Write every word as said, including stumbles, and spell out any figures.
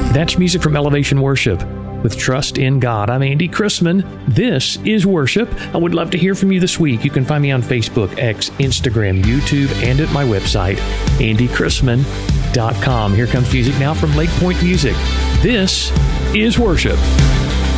That's music from Elevation Worship with Trust in God. I'm Andy Chrisman. This is Worship. I would love to hear from you this week. You can find me on Facebook, X, Instagram, YouTube, and at my website, andy chrisman dot com. Here comes music now from Lake Point Music. This is Worship.